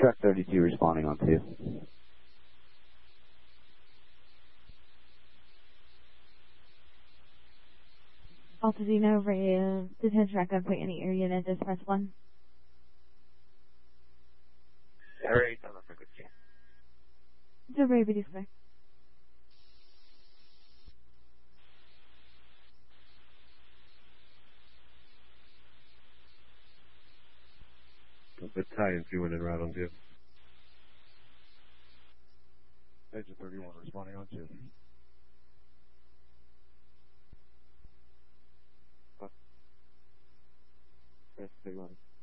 Truck 32 responding on 2. Altadena Radio, detention record, put any area unit, just press 1. Area on the frequency. It's a very video spec. Battalion 2 in route on 2. Agent 31 responding on 2. Press 31.